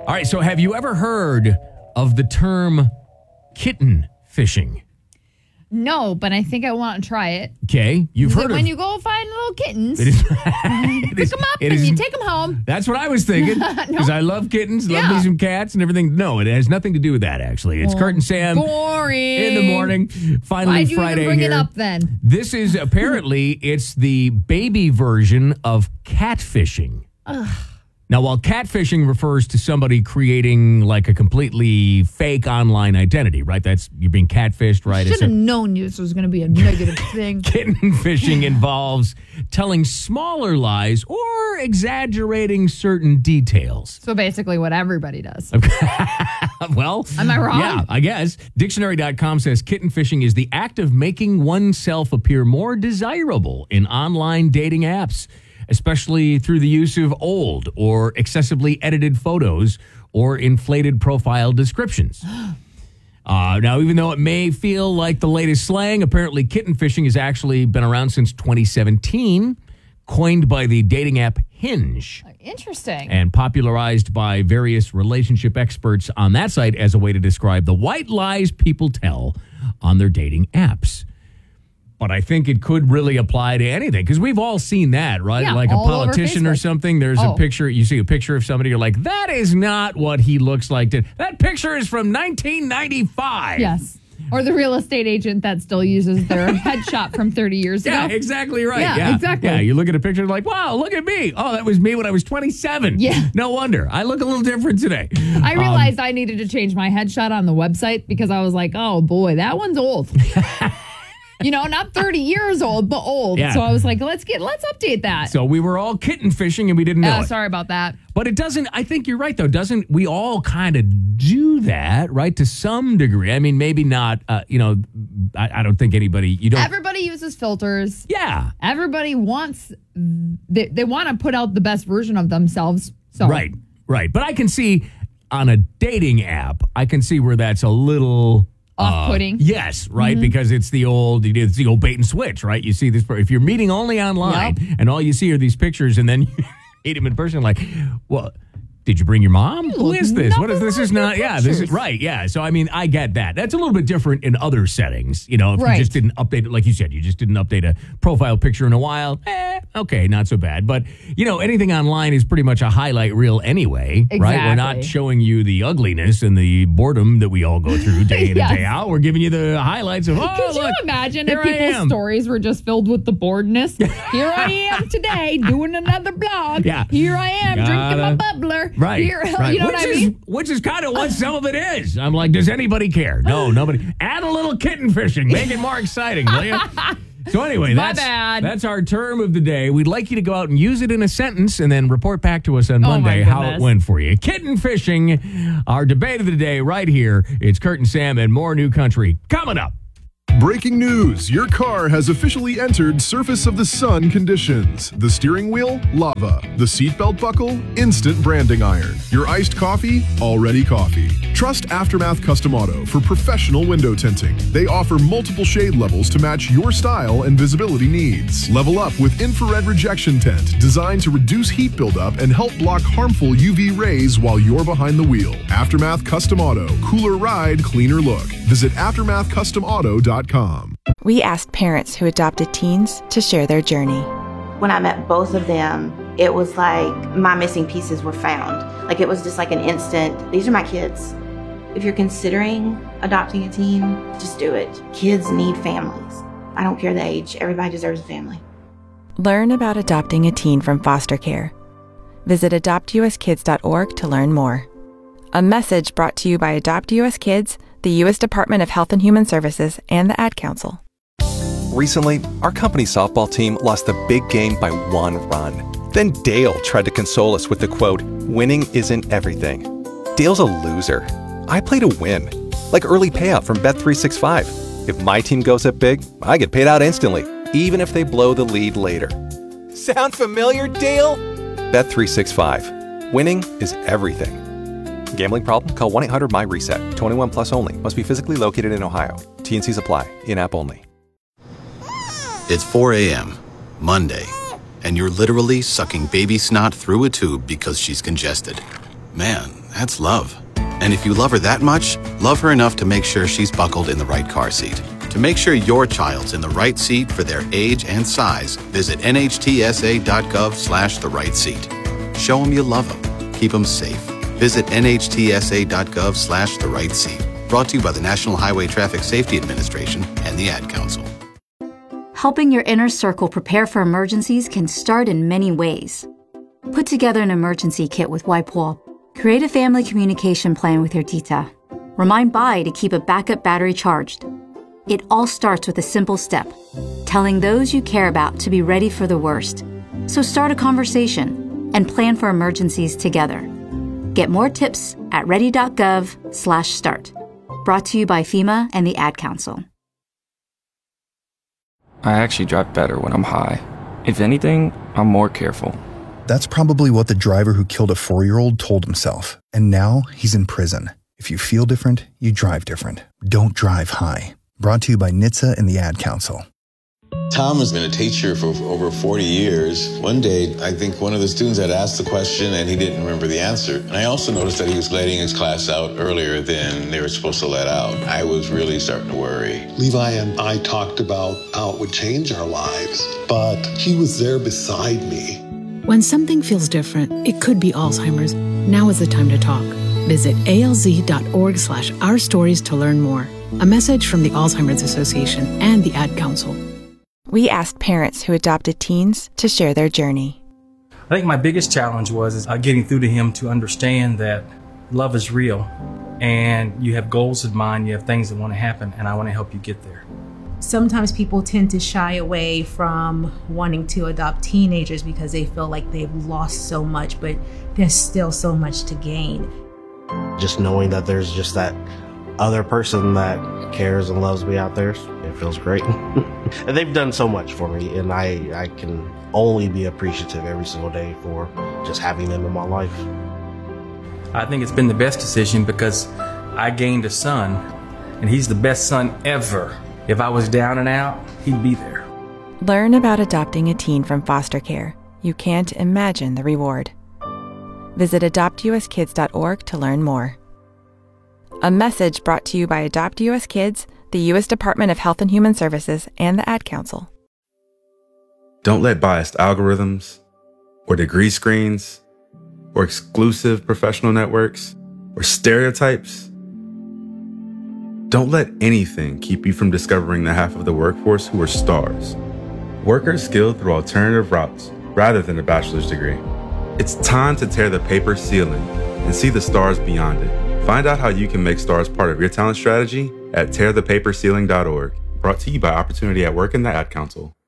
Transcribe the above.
All right, so have you ever heard of the term kitten fishing? No, but I think I want to try it. Okay, you've heard of when you go find little kittens, it is, pick them up and you take them home. That's what I was thinking, because I love kittens, love me some cats and everything. No, it has nothing to do with that, actually. It's Kurt and Sam boring in the morning. Finally, Why'd you Friday even bring here. it up then? This is apparently, it's the baby version of catfishing. Ugh. Now, while catfishing refers to somebody creating like a completely fake online identity, right? That's you're being catfished, right? Should have known this was going to be a negative thing. Kitten fishing involves telling smaller lies or exaggerating certain details. So basically what everybody does. Well, am I wrong? Yeah, I guess. Dictionary.com says kitten fishing is the act of making oneself appear more desirable in online dating apps, especially through the use of old or excessively edited photos or inflated profile descriptions. Now, even though it may feel like the latest slang, apparently kitten fishing has actually been around since 2017, coined by the dating app Hinge. Interesting. And popularized by various relationship experts on that site as a way to describe the white lies people tell on their dating apps. But I think it could really apply to anything, because we've all seen that, right? Yeah, like a all over politician or Facebook. something. There's a picture, you see a picture of somebody, you're like, that is not what he looks like. That picture is from 1995. Yes. Or the real estate agent that still uses their headshot from 30 years ago. Yeah, exactly right. Yeah, exactly. Yeah, you look at a picture like, wow, look at me. Oh, that was me when I was 27. Yeah. No wonder. I look a little different today. I realized I needed to change my headshot on the website because I was like, oh boy, that one's old. You know, not 30 years old, but old. Yeah. So I was like, let's update that. So we were all kitten fishing and we didn't know it. Sorry about that. But it doesn't, I think you're right, though. Doesn't, we all kind of do that, right? To some degree. I mean, maybe not, I don't think anybody, Everybody uses filters. Yeah. Everybody wants, they want to put out the best version of themselves. So. Right. But I can see on a dating app, I can see where that's a little off-putting. Yes, right, because it's the old bait and switch, right? You see this, if you're meeting only online and all you see are these pictures and then you meet him in person, like, well, did you bring your mom? Who is this? What is this? Is not, this is right. Yeah. So, I mean, I get that. That's a little bit different in other settings. You know, if you just didn't update it, like you said, you just didn't update a profile picture in a while. Okay, not so bad. But, anything online is pretty much a highlight reel anyway, exactly. Right? We're not showing you the ugliness and the boredom that we all go through day in and day out. We're giving you the highlights of, Could you imagine if people's stories were just filled with the boredness? Here I am today doing another blog. Yeah. Here I am drinking my bubbler. Right. Here, you know what I mean? Which is kind of what some of it is. I'm like, does anybody care? No, nobody. Add a little kitten fishing. Make it more exciting, will you? So anyway, that's our term of the day. We'd like you to go out and use it in a sentence and then report back to us on Monday how it went for you. Kitten fishing, our debate of the day right here. It's Kurt and Sam and more New Country coming up. Breaking news. Your car has officially entered Surface of the Sun conditions. The steering wheel, lava. The seatbelt buckle, instant branding iron. Your iced coffee, already coffee. Trust Aftermath Custom Auto for professional window tinting. They offer multiple shade levels to match your style and visibility needs. Level up with infrared rejection tint designed to reduce heat buildup and help block harmful UV rays while you're behind the wheel. Aftermath Custom Auto. Cooler ride, cleaner look. Visit aftermathcustomauto.com. We asked parents who adopted teens to share their journey. When I met both of them, it was like my missing pieces were found. Like it was just like an instant, these are my kids. If you're considering adopting a teen, just do it. Kids need families. I don't care the age, everybody deserves a family. Learn about adopting a teen from foster care. Visit adoptuskids.org to learn more. A message brought to you by Adopt US Kids, the U.S. Department of Health and Human Services, and the Ad Council. Recently, our company softball team lost the big game by 1 run. Then Dale tried to console us with the quote, "Winning isn't everything." Dale's a loser. I play to win, like early payout from Bet365. If my team goes up big, I get paid out instantly, even if they blow the lead later. Sound familiar, Dale? Bet365. Winning is everything. Gambling problem? Call 1-800-MY-RESET. 21 plus only. Must be physically located in Ohio. T&Cs apply. In-app only. It's 4 a.m., Monday, and you're literally sucking baby snot through a tube because she's congested. Man, That's love. And if you love her that much, love her enough to make sure she's buckled in the right car seat. To make sure your child's in the right seat for their age and size, visit nhtsa.gov/the right seat. Show them you love them. Keep them safe. Visit nhtsa.gov/the right seat. Brought to you by the National Highway Traffic Safety Administration and the Ad Council. Helping your inner circle prepare for emergencies can start in many ways. Put together an emergency kit with WIPEWALL. Create a family communication plan with your tita. Remind Bai to keep a backup battery charged. It all starts with a simple step, telling those you care about to be ready for the worst. So start a conversation and plan for emergencies together. Get more tips at ready.gov/start. Brought to you by FEMA and the Ad Council. I actually drive better when I'm high. If anything, I'm more careful. That's probably what the driver who killed a 4-year-old told himself. And now he's in prison. If you feel different, you drive different. Don't drive high. Brought to you by NHTSA and the Ad Council. Tom has been a teacher for over 40 years. One day, I think one of the students had asked the question and he didn't remember the answer. And I also noticed that he was letting his class out earlier than they were supposed to let out. I was really starting to worry. Levi and I talked about how it would change our lives, but he was there beside me. When something feels different, it could be Alzheimer's. Now is the time to talk. Visit alz.org/ourstories to learn more. A message from the Alzheimer's Association and the Ad Council. We asked parents who adopted teens to share their journey. I think my biggest challenge was getting through to him to understand that love is real and you have goals in mind, you have things that want to happen, and I want to help you get there. Sometimes people tend to shy away from wanting to adopt teenagers because they feel like they've lost so much, but there's still so much to gain. Just knowing that there's just that other person that cares and loves me out there, it feels great. And they've done so much for me, and I can only be appreciative every single day for just having them in my life. I think it's been the best decision because I gained a son, and he's the best son ever. If I was down and out, he'd be there. Learn about adopting a teen from foster care. You can't imagine the reward. Visit adoptuskids.org to learn more. A message brought to you by Adopt U.S. Kids, the U.S. Department of Health and Human Services, and the Ad Council. Don't let biased algorithms, or degree screens, or exclusive professional networks, or stereotypes. Don't let anything keep you from discovering the half of the workforce who are stars. Workers skilled through alternative routes rather than a bachelor's degree. It's time to tear the paper ceiling and see the stars beyond it. Find out how you can make stars part of your talent strategy at tearthepaperceiling.org. Brought to you by Opportunity at Work and the Ad Council.